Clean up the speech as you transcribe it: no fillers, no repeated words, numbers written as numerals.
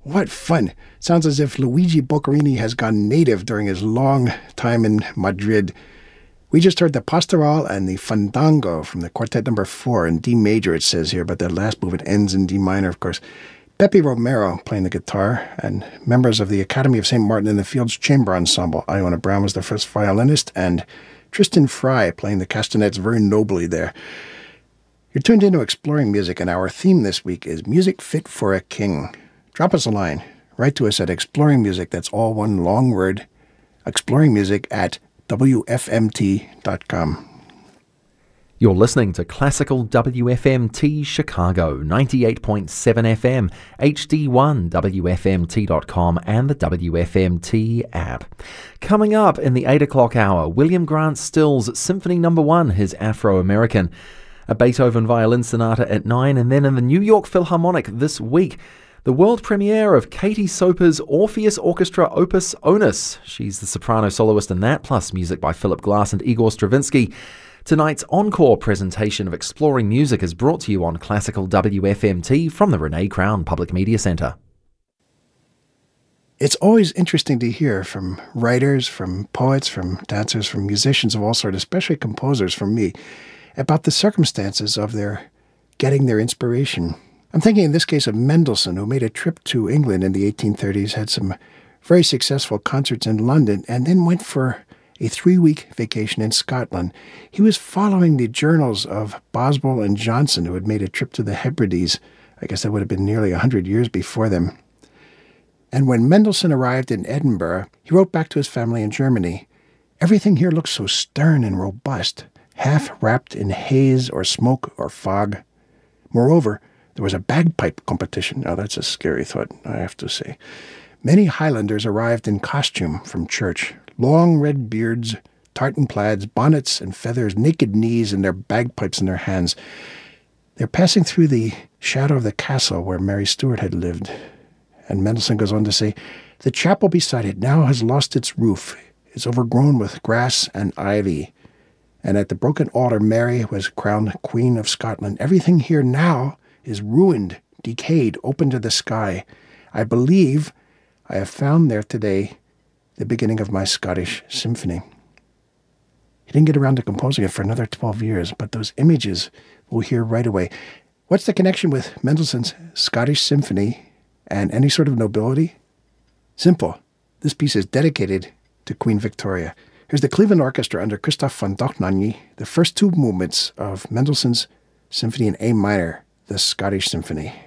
What fun. Sounds as if Luigi Boccherini has gone native during his long time in Madrid. We just heard the Pastoral and the Fandango from the Quartet number 4 in D major, it says here, but the last movement ends in D minor, of course. Pepe Romero playing the guitar, and members of the Academy of St. Martin in the Fields Chamber Ensemble. Iona Brown was the first violinist, and Tristan Fry playing the castanets very nobly there. You're tuned into Exploring Music, and our theme this week is Music Fit for a King. Drop us a line. Write to us at Exploring Music, that's all one long word, exploringmusic@wfmt.com. You're listening to Classical WFMT Chicago, 98.7 FM, HD1, WFMT.com, and the WFMT app. Coming up in the 8 o'clock hour, William Grant Still's Symphony No. 1, his Afro-American, a Beethoven violin sonata at 9, and then in the New York Philharmonic this week, the world premiere of Katie Soper's Orpheus Orchestra Opus Onus. She's the soprano soloist in that, plus music by Philip Glass and Igor Stravinsky. Tonight's encore presentation of Exploring Music is brought to you on Classical WFMT from the Renee Crown Public Media Center. It's always interesting to hear from writers, from poets, from dancers, from musicians of all sorts, especially composers from me, about the circumstances of their getting their inspiration. I'm thinking in this case of Mendelssohn, who made a trip to England in the 1830s, had some very successful concerts in London, and then went for a 3-week vacation in Scotland. He was following the journals of Boswell and Johnson, who had made a trip to the Hebrides. I guess that would have been nearly 100 years before them. And when Mendelssohn arrived in Edinburgh, he wrote back to his family in Germany, "Everything here looks so stern and robust, half wrapped in haze or smoke or fog. Moreover, there was a bagpipe competition." Now that's a scary thought, I have to say. Many Highlanders arrived in costume from church. Long red beards, tartan plaids, bonnets and feathers, naked knees, and their bagpipes in their hands. They're passing through the shadow of the castle where Mary Stuart had lived. And Mendelssohn goes on to say, "The chapel beside it now has lost its roof. It's overgrown with grass and ivy. And at the broken altar, Mary was crowned Queen of Scotland. Everything here now is ruined, decayed, open to the sky. I believe I have found there today the beginning of my Scottish symphony." He didn't get around to composing it for another 12 years, but those images we'll hear right away. What's the connection with Mendelssohn's Scottish symphony and any sort of nobility? Simple. This piece is dedicated to Queen Victoria. Here's the Cleveland Orchestra under Christoph von Dohnanyi, the first 2 movements of Mendelssohn's Symphony in A minor, the Scottish Symphony.